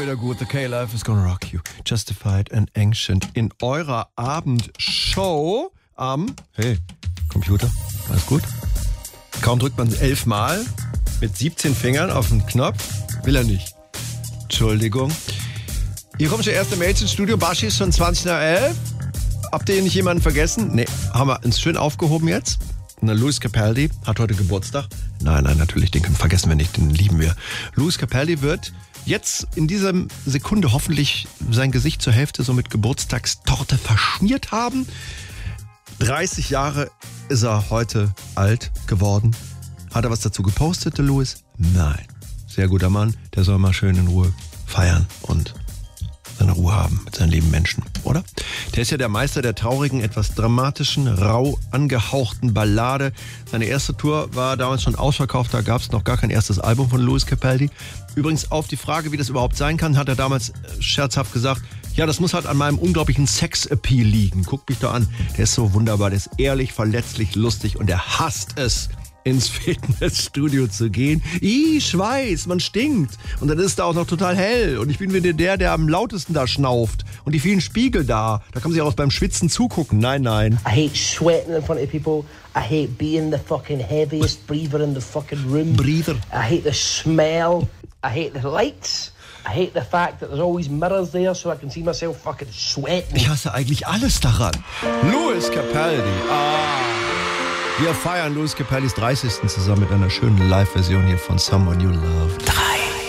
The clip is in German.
wieder gut. The K-Life is gonna rock you. Justified and Ancient in eurer Abendshow am... Hey, Computer, alles gut? Kaum drückt man 11 Mal mit 17 Fingern auf den Knopf. Will er nicht. Entschuldigung. Hier kommt schon erste Mails ins Studio. Baschi ist schon 20 nach 11. Habt ihr nicht jemanden vergessen? Nee, haben wir uns schön aufgehoben jetzt. Louis Capaldi hat heute Geburtstag. Nein, natürlich, den vergessen wir nicht, den lieben wir. Louis Capaldi wird jetzt in dieser Sekunde hoffentlich sein Gesicht zur Hälfte so mit Geburtstagstorte verschmiert haben. 30 Jahre ist er heute alt geworden. Hat er was dazu gepostet, der Louis? Nein. Sehr guter Mann, der soll mal schön in Ruhe feiern und seine Ruhe haben mit seinen lieben Menschen, oder? Der ist ja der Meister der traurigen, etwas dramatischen, rau angehauchten Ballade. Seine erste Tour war damals schon ausverkauft, da gab es noch gar kein erstes Album von Louis Capaldi. Übrigens auf die Frage, wie das überhaupt sein kann, hat er damals scherzhaft gesagt, ja, das muss halt an meinem unglaublichen Sex-Appeal liegen. Guckt mich doch an, der ist so wunderbar, der ist ehrlich, verletzlich, lustig und er hasst es, ins Fitnessstudio zu gehen. Schweiß, man stinkt. Und dann ist da auch noch total hell. Und ich bin wieder der am lautesten da schnauft. Und die vielen Spiegel da kann man sich auch beim Schwitzen zugucken. Nein. I hate sweating in front of people. I hate being the fucking heaviest breather in the fucking room. Breather. I hate the smell. I hate the lights. I hate the fact that there's always mirrors there so I can see myself fucking sweating. Ich hasse eigentlich alles daran. Louis Capaldi. Wir feiern Louis Capaldis 30. zusammen mit einer schönen Live-Version hier von Someone You Love.